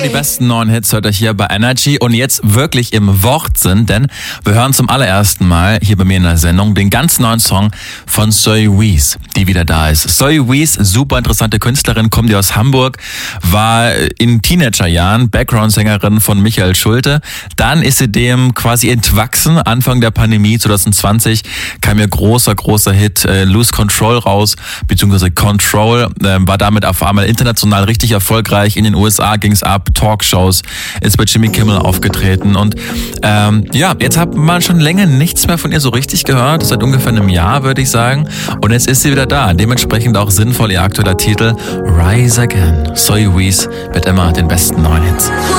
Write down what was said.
die besten neuen Hits hört ihr hier bei Energy und jetzt wirklich im Wortsinn, denn wir hören zum allerersten Mal hier bei mir in der Sendung den ganz neuen Song von Zoe Wees, die wieder da ist. Zoe Wees, super interessante Künstlerin, kommt die aus Hamburg, war in Teenagerjahren Background-Sängerin von Michael Schulte. Dann ist sie dem quasi entwachsen. Anfang der Pandemie 2020 kam ihr großer Hit Lose Control raus, beziehungsweise Control, war damit auf einmal international richtig erfolgreich. In den USA ging's ab, Talkshows, ist bei Jimmy Kimmel aufgetreten und jetzt hat man schon länger nichts mehr von ihr so richtig gehört, seit ungefähr einem Jahr, würde ich sagen. Und jetzt ist sie wieder da. Dementsprechend auch sinnvoll ihr aktueller Titel Rise Again. Zoe Wees mit immer den besten neuen Hits.